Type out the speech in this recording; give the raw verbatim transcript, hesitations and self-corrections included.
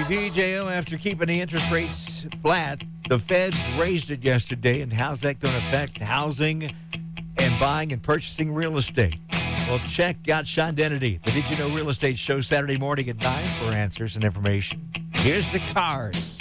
D J O, after keeping the interest rates flat, the Fed raised it yesterday, and how's that going to affect housing and buying and purchasing real estate? Well, check out Sean Dennedy, the Did You Know Real Estate Show, Saturday morning at nine for answers and information. Here's the cars.